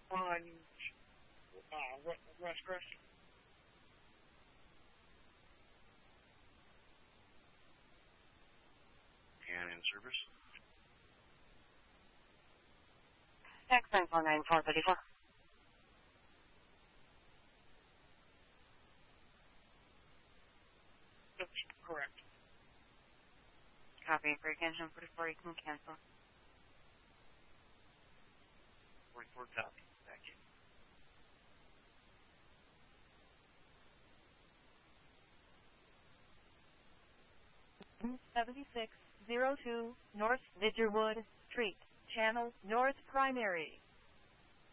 on West Crest. And in service. X949-434. That's correct. Copy. Break engine 44, you can cancel. 44 copy. Thank you. 7602 North Vidgerwood Street, Channel North Primary.